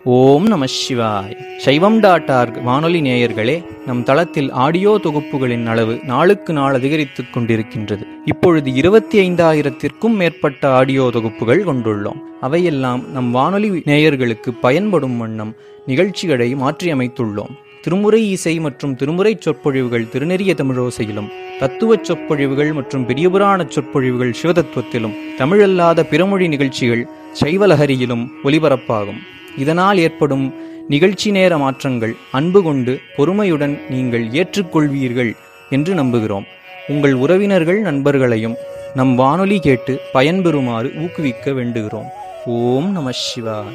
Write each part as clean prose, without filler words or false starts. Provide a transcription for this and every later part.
ஓம் நம சிவாய். சைவம்.org வானொலி நேயர்களே, நம் தளத்தில் ஆடியோ தொகுப்புகளின் அளவு நாளுக்கு நாள் அதிகரித்துக் கொண்டிருக்கின்றது. இப்பொழுது 25,000-த்திற்கும் மேற்பட்ட ஆடியோ தொகுப்புகள் கொண்டுள்ளோம். அவையெல்லாம் நம் வானொலி நேயர்களுக்கு பயன்படும் வண்ணம் நிகழ்ச்சிகளை மாற்றியமைத்துள்ளோம். திருமுறை இசை மற்றும் திருமுறை சொற்பொழிவுகள் திருநெறிய தமிழோசையிலும், தத்துவச் சொற்பொழிவுகள் மற்றும் பெரியபுராண சொற்பொழிவுகள் சிவதத்துவத்திலும், தமிழல்லாத பிறமொழி நிகழ்ச்சிகள் சைவலஹரியிலும் ஒலிபரப்பாகும். இதனால் ஏற்படும் நிகழ்ச்சி நேர மாற்றங்கள் அன்பு கொண்டு பொறுமையுடன் நீங்கள் ஏற்றுக்கொள்வீர்கள் என்று நம்புகிறோம். உங்கள் உறவினர்கள் நண்பர்களையும் நம் வானொலி கேட்டு பயன்பெறுமாறு ஊக்குவிக்க வேண்டுகிறோம். ஓம் நம சிவாய.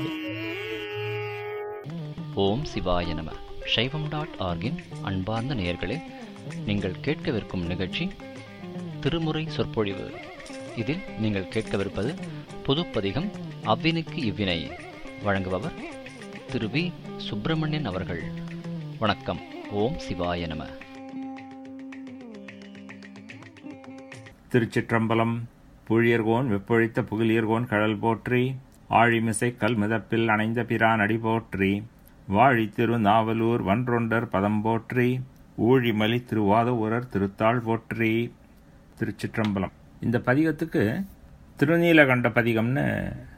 ஓம் சிவாய நம. சைவம்.org-இன் அன்பார்ந்த நேயர்களே, நீங்கள் கேட்கவிருக்கும் நிகழ்ச்சி திருமுறை சொற்பொழிவு. இதில் நீங்கள் கேட்கவிருப்பது புதுப்பதிகம் அவ்வினைக்கு இவ்வினை. வழங்குபவர் திரு வி. சுப்பிரமணியன் அவர்கள். வணக்கம். ஓம் சிவாய நம. திருச்சிற்றம்பலம். புழியர்கோன் வெப்பொழித்த புகழியர்கோன் கடல் போற்றி, ஆழிமிசை கல் மிதப்பில் அணைந்த பிரான் அடி போற்றி, வாழி திரு நாவலூர் வன்றொண்டர் பதம் போற்றி, ஊழிமலி திருவாத ஊரர் திருத்தாள் போற்றி. திருச்சிற்றம்பலம். இந்த பதிகத்துக்கு திருநீலகண்ட பதிகம்னு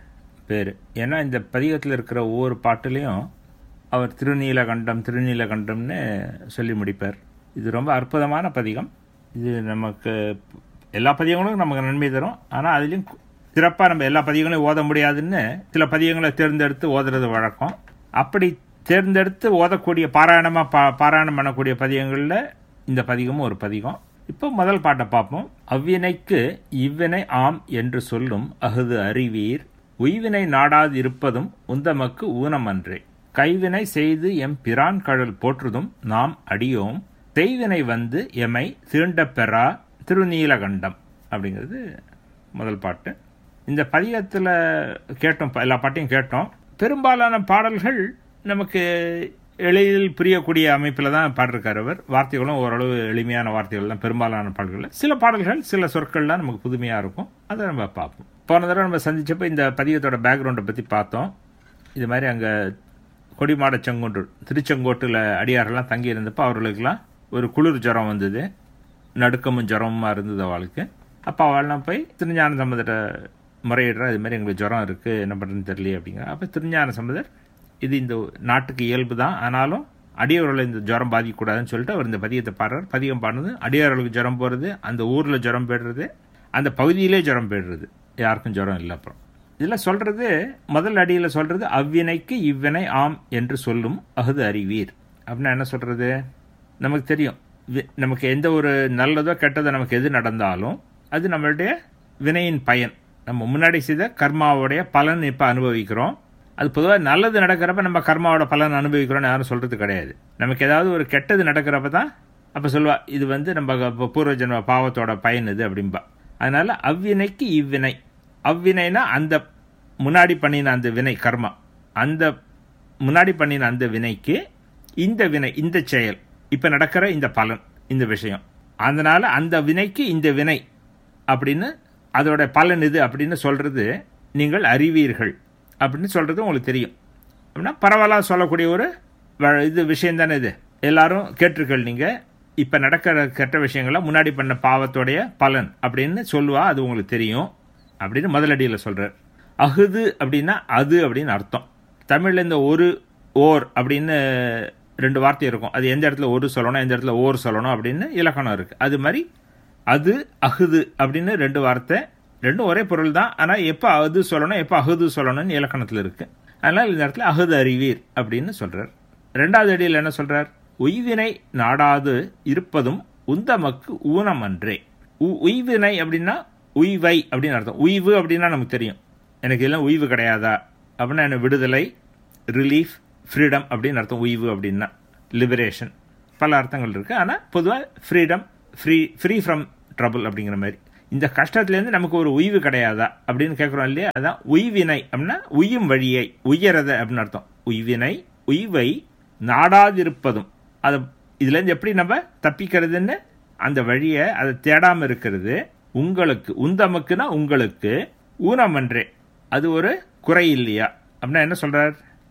பேர். ஏன்னா இந்த பதிகத்தில் இருக்கிற ஒவ்வொரு பாட்டுலேயும் அவர் திருநீலகண்டம்னு சொல்லி முடிப்பார். இது ரொம்ப அற்புதமான பதிகம். இது நமக்கு எல்லா பதிகங்களும் நமக்கு நன்மை தரும். ஆனால் அதுலேயும் சிறப்பாக நம்ம எல்லா பதிகங்களையும் ஓத முடியாதுன்னு சில பதிகங்களை தேர்ந்தெடுத்து ஓதுறது வழக்கம். அப்படி தேர்ந்தெடுத்து ஓதக்கூடிய பாராயணம் பண்ணக்கூடிய பதிகங்களில் இந்த பதிகமும் ஒரு பதிகம். இப்போ முதல் பாட்டை பார்ப்போம். அவ்வினைக்கு இவ்வினை ஆம் என்று சொல்லும் அஃது அறிவீர், உய்வினை நாடாது இருப்பதும் உந்தமக்கு ஊனமன்றே, கைவினை செய்து எம் பிரான் கடல் போற்றுதும் நாம் அடியோம், செய்வினை வந்து எமை தீண்டப் பெறா திருநீலகண்டம். அப்படிங்கிறது முதல் பாட்டு. இந்த பதிகத்தில் கேட்டோம், எல்லா பாட்டையும் கேட்டோம். பெரும்பாலான பாடல்கள் நமக்கு எளிதில் புரியக்கூடிய அமைப்பில் தான் பாடிருக்கார் அவர். வார்த்தைகளும் ஓரளவு எளிமையான வார்த்தைகள் தான் பெரும்பாலான பாடல்கள். சில பாடல்கள் சில சொற்கள்லாம் நமக்கு புதுமையாக இருக்கும். அதை நம்ம பார்ப்போம். போன தடவை நம்ம சந்திச்சப்போ இந்த பதிகத்தோட பேக்ரவுண்டை பற்றி பார்த்தோம். இது மாதிரி அங்கே கொடிமாட செங்கோட்டு திருச்செங்கோட்டில் அடியாரெல்லாம் தங்கி இருந்தப்போ அவர்களுக்கெல்லாம் ஒரு குளிர் ஜுரம் வந்தது. நடுக்கமும் ஜுரமுமா இருந்தது அவளுக்கு. அப்போ அவள்லாம் போய் திருஞான சம்பந்தரை முறையிடுறா, இது மாதிரி எங்களுக்கு ஜுரம் இருக்குது, என்ன பண்ணுறதுன்னு தெரியல அப்படிங்கிற. அப்போ திருஞான சம்பந்தர், இது இந்த நாட்டுக்கு இயல்பு தான், ஆனாலும் அடியவர்களை இந்த ஜுரம் பாதிக்கக்கூடாதுன்னு சொல்லிட்டு அவர் இந்த பதிகத்தை பாடுறார். பதிகம் பாடுறது அடியவர்களுக்கு ஜுரம் போகிறது, அந்த ஊரில் ஜுரம் போய்டுறது, அந்த பகுதியிலே ஜுரம் போய்டுறது, யாருக்கும் ஜுரம் இல்லை. அப்புறம் இதில் சொல்கிறது, முதல் அடியில் சொல்கிறது அவ்வினைக்கு இவ்வினை ஆம் என்று சொல்லும் அஃது அறிவீர். அப்படின்னா என்ன சொல்கிறது? நமக்கு தெரியும், நமக்கு எந்த ஒரு நல்லதோ கெட்டதோ நமக்கு எது நடந்தாலும் அது நம்மளுடைய வினையின் பயன். நம்ம முன்னாடி செய்த கர்மாவுடைய பலன் இப்போ அனுபவிக்கிறோம். அது பொதுவாக நல்லது நடக்கிறப்ப நம்ம கர்மாவோட பலன் அனுபவிக்கிறோன்னு யாரும் சொல்கிறது கிடையாது. நமக்கு ஏதாவது ஒரு கெட்டது நடக்கிறப்ப தான் அப்போ சொல்லுவா, இது வந்து நம்ம பூர்வ ஜென்ம பாவத்தோட பயன் இது அப்படின்பா. அதனால அவ்வினைக்கு இவ்வினை. அவ்வினைனா அந்த முன்னாடி பண்ணின அந்த வினை கர்மா, அந்த முன்னாடி பண்ணின அந்த வினைக்கு இந்த வினை, இந்த செயல், இப்போ நடக்கிற இந்த பலன், இந்த விஷயம். அதனால அந்த வினைக்கு இந்த வினை அப்படின்னு அதோட பலன் இது அப்படின்னு சொல்றது நீங்கள் அறிவீர்கள் அப்படின்னு சொல்றது உங்களுக்கு தெரியும். அப்படின்னா பரவாயில்ல சொல்லக்கூடிய ஒரு இது விஷயம் தானே இது. எல்லாரும் கேட்டிருக்கள் நீங்கள். இப்போ நடக்கிற கெட்ட விஷயங்கள்லாம் முன்னாடி பண்ண பாவத்தோடைய பலன் அப்படின்னு சொல்லுவா, அது உங்களுக்கு தெரியும் அப்படின்னு முதலடியில் சொல்கிறார். அகுது அப்படின்னா அது அப்படின்னு அர்த்தம். தமிழில் இந்த ஒரு ஓர் அப்படின்னு ரெண்டு வார்த்தை இருக்கும். அது எந்த இடத்துல ஒரு சொல்லணும், எந்த இடத்துல ஓர் சொல்லணும் அப்படின்னு இலக்கணம் இருக்குது. அது மாதிரி அது அகுது அப்படின்னு ரெண்டு வார்த்தை, ரெண்டும் ஒரே பொருள் தான். ஆனால் எப்போ அது சொல்லணும் எப்போ அகுது சொல்லணும்னு இலக்கணத்தில் இருக்குது. அதனால் இந்த இடத்துல அகுது அறிவீர் அப்படின்னு சொல்கிறார். ரெண்டாவது அடியில் என்ன சொல்கிறார்? உய்வினை நாடாது இருப்பதும் உந்தமக்கு ஊனம் அன்றே. உய்வினை அப்படின்னா உய்வை அப்படின்னு அர்த்தம். உய்வு அப்படின்னா நமக்கு தெரியும், எனக்கு இதெல்லாம் உய்வு கிடையாதா அப்படின்னா என்ன, விடுதலை, ரிலீஃப், ஃப்ரீடம் அப்படின்னு அர்த்தம். உய்வு அப்படின்னா லிபரேஷன், பல அர்த்தங்கள் இருக்குது. ஆனால் பொதுவாக ஃப்ரீடம், ஃப்ரீ ஃப்ரம் ட்ரபிள் அப்படிங்கிற மாதிரி. இந்த கஷ்டத்துலேருந்து நமக்கு ஒரு உய்வு கிடையாதா அப்படின்னு கேட்குறோம் இல்லையா? அதான் உய்வினை அப்படின்னா உய்யும் வழியை, உய்யறத அப்படின்னு அர்த்தம். உய்வினை, உய்வை நாடாதிருப்பதும், அதை இதுலேருந்து எப்படி நம்ம தப்பிக்கிறதுன்னு அந்த வழியை அதை தேடாமல் இருக்கிறது உங்களுக்கு, உந்தமக்குன்னா உங்களுக்கு, ஊனமன்றே அது ஒரு குறை இல்லையா அப்படின்னா என்ன சொல்கிறார்?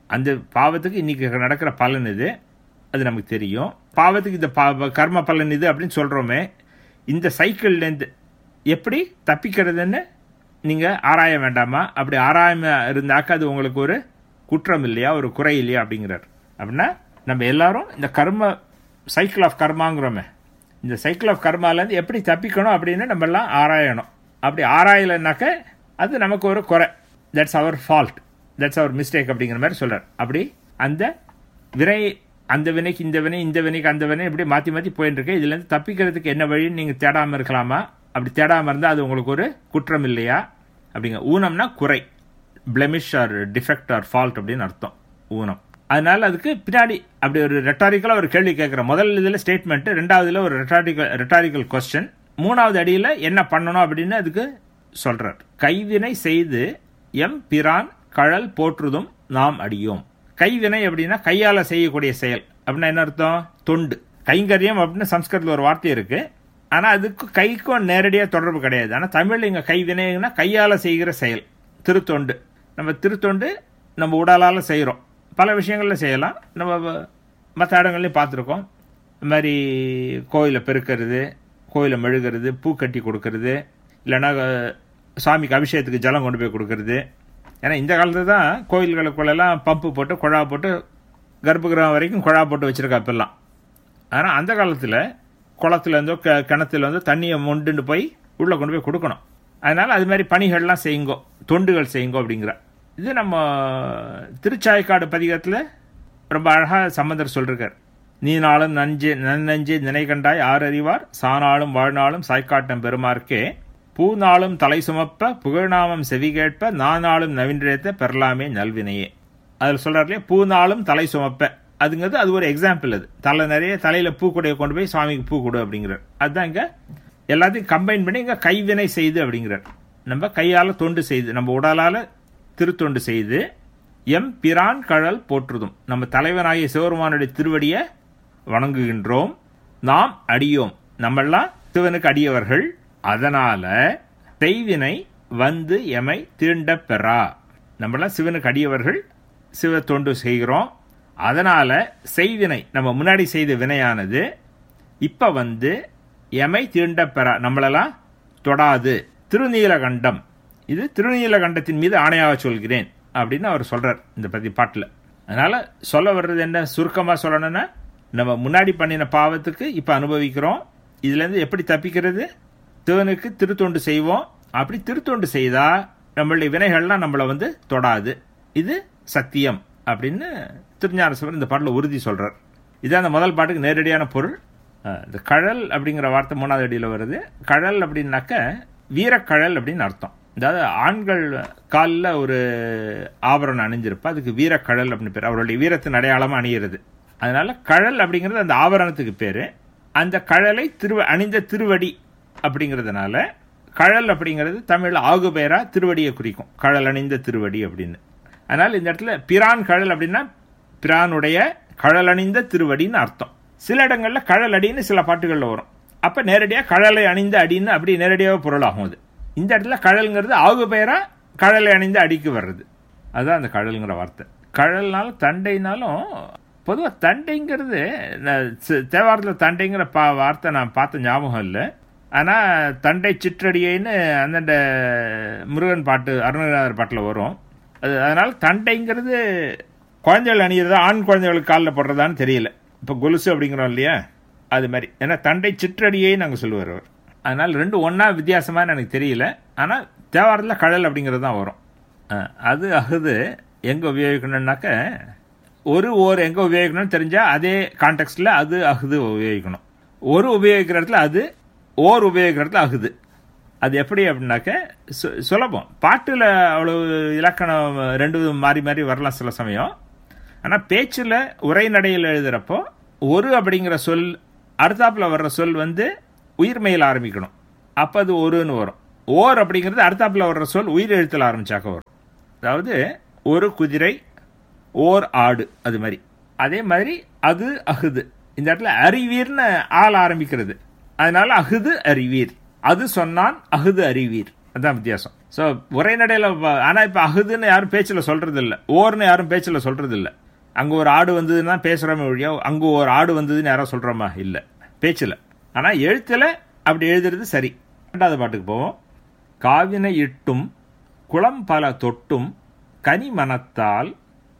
அந்த பாவத்துக்கு இன்னைக்கு நடக்கிற பலன் இது, அது நமக்கு தெரியும். பாவத்துக்கு இந்த கர்ம பலன் இது அப்படின்னு சொல்கிறோமே, இந்த சைக்கிள்லேருந்து எப்படி தப்பிக்கிறதுன்னு நீங்கள் ஆராய வேண்டாமா? அப்படி ஆராயாம இருந்தாக்க அது உங்களுக்கு ஒரு குற்றம் இல்லையா, ஒரு குறை இல்லையா அப்படிங்கிறார். அப்படின்னா நம்ம எல்லாரும் இந்த சைக்கிள் ஆஃப் கர்மாங்கிறோமே, இந்த சைக்கிள் ஆஃப் கர்மாலேருந்து எப்படி தப்பிக்கணும் அப்படின்னு நம்ம எல்லாம் ஆராயணும். அப்படி ஆராயலைன்னாக்க அது நமக்கு ஒரு குறை, that's our fault, that's our mistake அப்படிங்கிற மாதிரி சொல்கிறார். அப்படி அந்த வினை, அந்த வினைக்கு இந்த வினை, இந்த வினைக்கு அந்த வினை, இப்படி மாற்றி மாற்றி போயின்னு இருக்கு. இதுலேருந்து தப்பிக்கிறதுக்கு என்ன வழின்னு நீங்கள் தேடாமல் இருக்கலாமா? அப்படி தேடாமல் இருந்தால் அது உங்களுக்கு ஒரு குற்றம் இல்லையா அப்படிங்க. ஊனம்னா குறை, blemish R defect R fault அப்படின்னு அர்த்தம் ஊனம். அதனால அதுக்கு பின்னாடி அப்படி ஒரு ரெட்டாரிக்கலாக ஒரு கேள்வி கேட்குற, முதல் இதில் ஸ்டேட்மெண்ட், ரெண்டாவதுல ஒரு ரெட்டாரிக்கல் கொஸ்டின், மூணாவது அடியில் என்ன பண்ணணும் அப்படின்னு அதுக்கு சொல்றார். கைவினை செய்து எம் பிரான் கழல் போற்றுதும் நாம் அடியோம். கைவினை அப்படின்னா கையால செய்யக்கூடிய செயல் அப்படின்னா என்ன அர்த்தம்? தொண்டு, கைங்கரியம் அப்படின்னு சம்ஸ்கிருதத்தில் ஒரு வார்த்தை இருக்கு. ஆனால் அதுக்கு கைக்கும் நேரடியாக தொடர்பு கிடையாது. ஆனால் தமிழில் இங்கே கைவினைன்னா கையால் செய்கிற செயல், திருத்தொண்டு. நம்ம திருத்தொண்டு நம்ம உடலால் செய்கிறோம், பல விஷயங்களில் செய்யலாம். நம்ம மற்ற இடங்கள்லையும் பார்த்துருக்கோம். இந்த மாதிரி கோயிலை பெருக்கிறது, கோயிலை மெழுகிறது, பூ கட்டி கொடுக்கறது, இல்லைன்னா சாமிக்கு அபிஷேகத்துக்கு ஜலம் கொண்டு போய் கொடுக்கறது. ஏன்னா இந்த காலத்தில் தான் கோயில்களுக்குள்ளெல்லாம் பம்பு போட்டு குழா போட்டு கர்ப்பகிரகம் வரைக்கும் குழா போட்டு வச்சுருக்கா இப்பெல்லாம். ஆனால் அந்த காலத்தில் குளத்துலேருந்தோ கிணத்துலேருந்தோ தண்ணியை மொண்டுன்னு போய் உள்ளே கொண்டு போய் கொடுக்கணும். அதனால் அது மாதிரி பணிகள்லாம் செய்யுங்கோ, தொண்டுகள் செய்யுங்கோ அப்படிங்கிற இது நம்ம திருச்சாய்க்காடு பதிகத்தில் ரொம்ப அழகாக சம்பந்தர் சொல்லிருக்கார். நீ நாளும் நன்னஞ்சே நினை கண்டாய் ஆறறிவார், சானாலும் வாழ்நாளும் சாய்க்காட்டம் பெருமார்க்கே, பூநாளும் தலை சுமப்ப புகழ்நாமம் செவி கேட்ப, நானாலும் நவீன்றேத்த பெறலாமே நல்வினையே. அதில் சொல்றாரு இல்லையா, பூநாளும் தலை சுமப்ப, அதுங்கிறது அது ஒரு எக்ஸாம்பிள். அது தலை நிறைய தலையில் பூக்குடைய கொண்டு போய் சுவாமிக்கு பூ கொடு அப்படிங்கிறார். அதுதான் இங்கே எல்லாத்தையும் கம்பைன் பண்ணி இங்கே கைவினை செய்து அப்படிங்கிறார். நம்ம கையால் தொண்டு செய்து, நம்ம உடலால் திருத்தொண்டு செய்து, எம் பிரான் கழல் போற்றுதும், நம்ம தலைவனாகிய சிவருமானுடைய திருவடியை வணங்குகின்றோம், நாம் அடியோம், நம்மெல்லாம் சிவனுக்கு அடியவர்கள், அதனால செய்வினை வந்து எமை தீண்ட பெறா. நம்மளாம் சிவனுக்கு அடியவர்கள், சிவ தொண்டு செய்கிறோம். அதனால செய்வினை, நம்ம முன்னாடி செய்த வினையானது இப்ப வந்து எமை தீண்ட பெறா, நம்மளெல்லாம் தொடாது. திருநீலகண்டம், இது திருநீலகண்டத்தின் மீது ஆணையாக சொல்கிறேன் அப்படின்னு அவர் சொல்றார் இந்த பாட்டில். அதனால சொல்ல வர்றது என்ன, சுருக்கமாக சொல்லணும்னா, நம்ம முன்னாடி பண்ணின பாவத்துக்கு இப்ப அனுபவிக்கிறோம். இதுல இருந்து எப்படி தப்பிக்கிறது? சிவனுக்கு திருத்தொண்டு செய்வோம். அப்படி திருத்தொண்டு செய்தா நம்மளுடைய வினைகள்லாம் நம்மளை வந்து தொடாது. இது சத்தியம் அப்படின்னு திருஞானசம்பந்தர் இந்த பாட்டில் உறுதி சொல்றார். இதுதான் அந்த முதல் பாட்டுக்கு நேரடியான பொருள். இந்த கழல் அப்படிங்கிற வார்த்தை மூணாவது அடியில் வருது. கழல் அப்படின்னாக்க வீரக்கழல் அப்படின்னு அர்த்தம். அதாவது ஆண்கள் காலில் ஒரு ஆபரணம் அணிஞ்சிருப்பா, அதுக்கு வீரக்கழல் அப்படின்னு பேர், அவருடைய வீரத்தின் அடையாளமாக அணிகிறது. அதனால கழல் அப்படிங்கிறது அந்த ஆபரணத்துக்கு பேரு. அந்த கழலை அணிந்த திருவடி அப்படிங்கிறதுனால கழல் அப்படிங்கிறது தமிழ்ல ஆகு பெயரா திருவடியை குறிக்கும், கழல் அணிந்த திருவடி அப்படின்னு. அதனால இந்த இடத்துல பிரான் கழல் அப்படின்னா பிரானுடைய கழல் அணிந்த திருவடின்னு அர்த்தம். சில இடங்கள்ல கழல் அடின்னு சில பாட்டுகள்ல வரும். அப்ப நேரடியா கழலை அணிந்த அடின்னு அப்படி நேரடியாக பொருளாகும். அது இந்த இடத்துல கழல்ங்கிறது ஆகு பெயரா கழலை அணிந்த அடிக்கு வர்றது. அதுதான் அந்த கழல்ங்கிற வார்த்தை. கழல்னாலும் தண்டைனாலும் பொதுவாக தண்டைங்கிறது தேவாரத்தில் தண்டைங்கிற வார்த்தை நான் பார்த்த ஞாபகம் இல்லை. ஆனால் தண்டை சிற்றடியைன்னு அந்தண்ட முருகன் பாட்டு அருணகிரிநாதர் பாட்டில் வரும். அதனால தண்டைங்கிறது குழந்தைகள் அணிகிறதா, ஆண் குழந்தைகளுக்கு காலில் போடுறதான்னு தெரியல. இப்போ கொலுசு அப்படிங்கிறோம் இல்லையா, அது மாதிரி. ஏன்னா தண்டை சிற்றடியை நாங்கள் சொல்லுவார் அவர். அதனால் ரெண்டு ஒன்றா வித்தியாசமாக எனக்கு தெரியல. ஆனால் தேவாரத்தில் கழல் அப்படிங்கிறது தான் வரும். அது அகுது எங்கே உபயோகிக்கணும்னாக்க, ஓர் எங்கே உபயோகிக்கணும்னு தெரிஞ்சால் அதே கான்டெக்ஸ்டில் அது அகுது உபயோகிக்கணும். ஒரு உபயோகிக்கிற இடத்துல அது, ஓர் உபயோகிக்கிற இடத்துல அகுது. அது எப்படி அப்படின்னாக்க சுலபம். பாட்டில் அவ்வளவு இலக்கணம் ரெண்டு மாறி மாறி வரலாம் சில சமயம். ஆனால் பேச்சில் உரைநடையில் எழுதுகிறப்போ ஒரு அப்படிங்கிற சொல் அடுத்தாப்பில் வர்ற சொல் வந்து உயிர்மையில் ஆரம்பிக்கணும். அப்போ அது ஒருன்னு வரும். ஓர் அப்படிங்கிறது அடுத்தாப்பில் வர்ற சொல் உயிர் எழுத்தில் ஆரம்பிச்சாக்க வரும். அதாவது ஒரு குதிரை, ஓர் ஆடு, அது மாதிரி. அதே மாதிரி அது அகுது. இந்த இடத்துல அறிவீர்னு ஆள் ஆரம்பிக்கிறது. அதனால அகுது அறிவீர், அது சொன்னான் அகுது அறிவீர். அதுதான் வித்தியாசம். ஸோ உரைநடையில் ஆனால் இப்போ அகுதுன்னு யாரும் பேச்சில் சொல்றது இல்லை, ஓர்னு யாரும் பேச்சில் சொல்றது இல்லை. அங்கே ஒரு ஆடு வந்ததுன்னா பேசுகிறோமே ஒழியா அங்கே ஒரு ஆடு வந்ததுன்னு யாரும் சொல்கிறோமா இல்லை பேச்சில். ஆனால் எழுத்தில் அப்படி எழுதுறது சரி. 2வது பாட்டுக்கு போவோம். காவினை இட்டும் குளம் பல தொட்டும் கனி மனத்தால்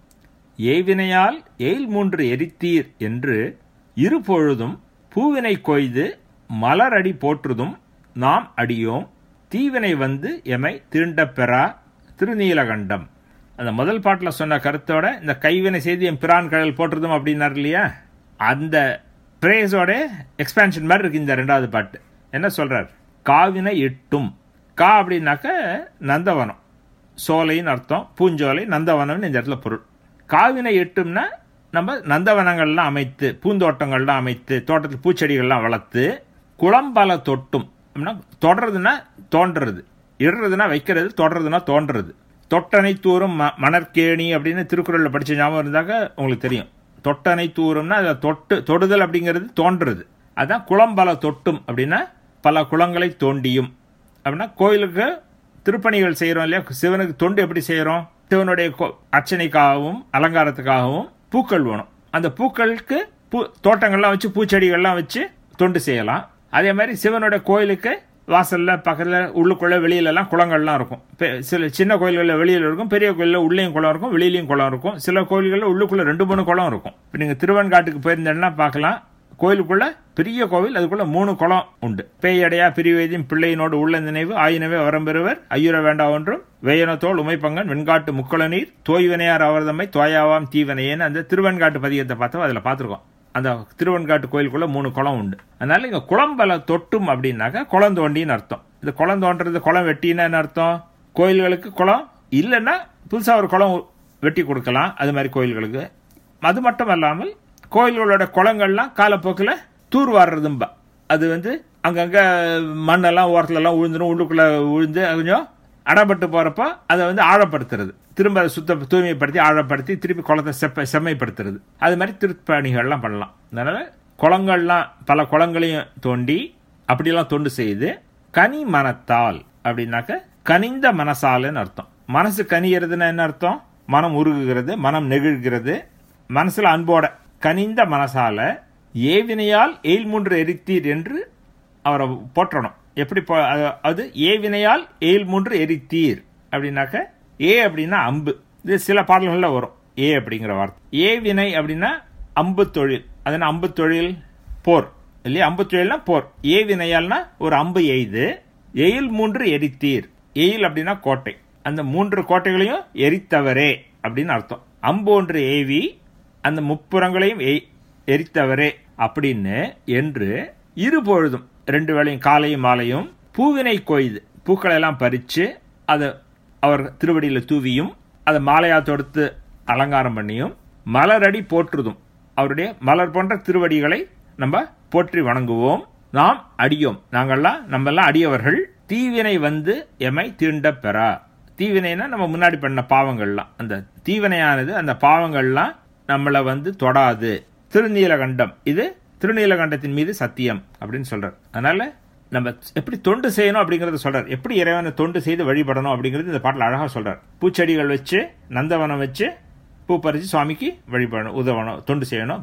ஏவினையால் எயில் 3 எரித்தீர் என்று இருபொழுதும் பூவினை கொய்து மலரடி போற்றுதும் நாம் அடியோம் தீவினை வந்து எமை தீண்டப் பெறா திருநீலகண்டம். அந்த முதல் பாட்டில் சொன்ன கருத்தோட இந்த கைவினை செய்து என் பிரான் கடல் போற்றுதும் அப்படின்னார் இல்லையா, அந்த பிரேஸோட எக்ஸ்பான்ஷன் மாதிரி இருக்கு இந்த 2வது பாட்டு. என்ன சொல்றார்? காவினை இட்டும். கா அப்படின்னாக்க நந்தவனம், சோலைன்னு அர்த்தம், பூஞ்சோலை, நந்தவனம்னு இந்த இடத்துல பொருள். காவினை இட்டும்னா நம்ம நந்தவனங்கள்லாம் அமைத்து, பூந்தோட்டங்கள்லாம் அமைத்து, தோட்டத்தில் பூச்செடிகள்லாம் வளர்த்து, குளம்பல தொட்டும். தொடறதுன்னா தோன்றது, இடுறதுனா வைக்கிறது, தொடறதுனா தோன்றது. தொட்டனை தூரும் மணற்கேணி அப்படின்னு திருக்குறளில் படிச்ச ஞாபகம் இருந்தாக்க உங்களுக்கு தெரியும். தொட்டனை தூரும்னா அதை தொடுதல் அப்படிங்கிறது தோன்றது. அதான் குளம்பல தொட்டும் அப்படின்னா பல குளங்களை தோண்டியும். அப்படின்னா கோயிலுக்கு திருப்பணிகள் செய்கிறோம் இல்லையா, சிவனுக்கு தொண்டு எப்படி செய்கிறோம்? சிவனுடைய அர்ச்சனைக்காகவும் அலங்காரத்துக்காகவும் பூக்கள் வேணும். அந்த பூக்களுக்கு தோட்டங்கள்லாம் வச்சு பூச்செடிகள்லாம் வச்சு தொண்டு செய்யலாம். அதே மாதிரி சிவனோட கோயிலுக்கு வாசல்ல பக்கத்தில் உள்ளுக்குள்ள வெளியிலலாம் குளங்கள்லாம் இருக்கும். சில சின்ன கோயில்களில் வெளியில் இருக்கும், பெரிய கோயிலில் உள்ளேயும் குளம் இருக்கும், வெளியிலையும் குளம் இருக்கும். சில கோயில்களில் உள்ளுக்குள்ள 2-3 குளம் இருக்கும். இப்போ நீங்கள் திருவெண்காட்டுக்கு போயிருந்தேன்னா பார்க்கலாம், கோயிலுக்குள்ள பெரிய கோவில், அதுக்குள்ள 3 குளம் உண்டு. பேயடையா பிரிவேதியும் பிள்ளையினோடு உள்ள நினைவு ஆயினவே வரம்பெறுவர் ஐயுற வேண்டா ஒன்றும் வேயனத்தோள் உமைப்பங்கன் வெண்காட்டு முக்கள நீர் தோய்வினையார் அவர்தம்மை தோயாவாம் தீவனையேன்னு அந்த திருவெண்காட்டு பதிகத்தை பார்த்தோம், அதில் பார்த்துருக்கோம். அந்த திருவெண்காட்டு கோயிலுக்குள்ள 3 குளம் உண்டு. அதனால இங்க குளம்பல தொட்டும் அப்படின்னாக்க குளம் தோண்டின்னு அர்த்தம். இந்த குளம் தோன்றது, குளம் வெட்டின்னு அர்த்தம். கோயில்களுக்கு குளம் இல்லைன்னா புதுசா ஒரு குளம் வெட்டி கொடுக்கலாம், அது மாதிரி கோயில்களுக்கு. அது மட்டும் அல்லாமல் கோயில்களோட குளங்கள்லாம் காலப்போக்கில் தூர்வாடுறதும்பா. அது அங்கங்க மண்ணெல்லாம் ஓரத்துலலாம் விழுந்துடும், உள்ளுக்குள்ள விழுந்து கொஞ்சம் அடப்பட்டு போறப்ப அதை ஆழப்படுத்துறது, திரும்ப அதை தூய்மைப்படுத்தி ஆழப்படுத்தி திருப்பி குளத்தை செம்மைப்படுத்துறது. அது மாதிரி திருப்பணிகள்லாம் பண்ணலாம். அதனால குளங்கள்லாம் பல குளங்களையும் தோண்டி அப்படிலாம் தொண்டு செய்து கனி மனத்தால் அப்படின்னாக்க கனிந்த மனசாலன்னு அர்த்தம். மனசு கனிகிறதுன்னா என்ன அர்த்தம்? மனம் உருகுகிறது, மனம் நெகிழ்கிறது, மனசுல அன்போட கனிந்த மனசால ஏவினையால் எயில் 3 எரித்தீர் என்று அவரை போற்றணும். எப்படி அது ஏவினையால் எயில் 3 எரித்தீர் அப்படின்னாக்க, ஏ அப்படின்னா அம்பு. இது சில பாடல்கள்ல வரும் ஏ அப்படிங்கிற வார்த்தை. ஏவினை அப்படின்னா அம்பு தொழில், அதனால அம்பு தொழில் போர் இல்லையா, அம்பு தொழில்னா போர். ஏவினையால்னா ஒரு அம்பு எய்து, எயில் 3 எரித்தீர். எயில் அப்படின்னா கோட்டை, அந்த 3 கோட்டைகளையும் எரித்தவரே அப்படின்னு அர்த்தம். அம்பு ஒன்று ஏவி அந்த முப்புறங்களையும் எரித்தவரே அப்படின்னு என்று இருபொழுதும் 2 வேளையும் காலையும் மாலையும் பூவினை கொய்து, பூக்களை எல்லாம் பறிச்சு அதை அவர் திருவடியில் தூவியும் அதை மாலையா தொடுத்து அலங்காரம் பண்ணியும் மலரடி போற்றுதும், அவருடைய மலர் போன்ற திருவடிகளை நம்ம போற்றி வணங்குவோம். நாம் அடியோம், நம்மெல்லாம் அடியவர்கள். தீவினை வந்து எமை தீண்ட பெறா. தீவினைனா நம்ம முன்னாடி பண்ண பாவங்கள்லாம், அந்த தீவினையானது அந்த பாவங்கள்லாம் நம்மளை தொடாது. திருநீலகண்டம், இது திருநீலகண்டத்தின் மீது சத்தியம் அப்படின்னு சொல்றார். அதனால நம்ம எப்படி தொண்டு செய்யணும் அப்படிங்கறத சொல்றார். எப்படி இறைவனை தொண்டு செய்து வழிபடணும் அப்படிங்கிறது இந்த பாட்டில் அழகா சொல்றார். பூச்செடிகள் வச்சு, நந்தவனம் வச்சு, பூ பறிச்சு சுவாமிக்கு வழிபடணும், உதவணும், தொண்டு செய்யணும்.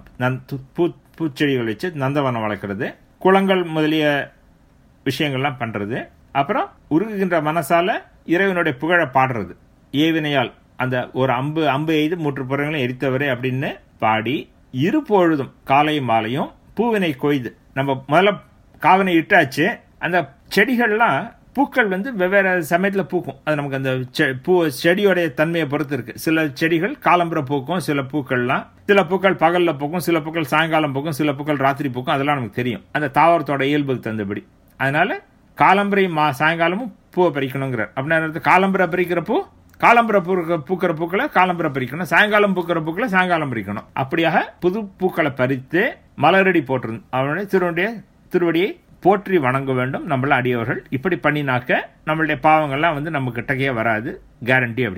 பூச்செடிகள் வச்சு நந்தவனம் வளர்க்கறது, குளங்கள் முதலிய விஷயங்கள்லாம் பண்றது. அப்புறம் உருகுகின்ற மனசால இறைவனுடைய புகழ பாடுறது. ஏவினையால் அந்த ஒரு அம்பு எய்து 3 புறங்களையும் எரித்தவரே அப்படின்னு பாடி இருபொழுதும் காலையும் மாலையும் பூவினை கொய்து. நம்ம முதல்ல காவினை இட்டாச்சு, அந்த செடிகள்லாம் பூக்கள் வெவ்வேறு சமயத்தில் பூக்கும். அது நமக்கு அந்த செடியோடைய தன்மையை பொறுத்து இருக்கு. சில செடிகள் காலம்புற பூக்கும், சில பூக்கள் பகல்ல பூக்கும், சில பூக்கள் சாயங்காலம் பூக்கும், சில பூக்கள் ராத்திரி பூக்கும். அதெல்லாம் நமக்கு தெரியும் அந்த தாவரத்தோட இயல்புக்கு தந்தபடி. அதனால காலம்பரையும் சாயங்காலமும் பூவை பறிக்கணுங்கிறார். அப்படின்னா காலம்பரை பறிக்கிற பூ காலம்பரை பூக்கிற பூக்களை காலம்பரை பறிக்கணும், சாயங்காலம் பூக்கிற பூக்களை சாயங்காலம் பறிக்கணும். அப்படியாக புது பூக்களை பறித்து மலரடி போட்டு அவனுடைய திருவடியை போற்றி வணங்க வேண்டும் நம்மள அடியவர்கள். இப்படி பண்ணினாக்க நம்மளுடைய பாவங்கள்லாம் நம்ம கிட்டக்கே வராது, கேரண்டி. அப்படி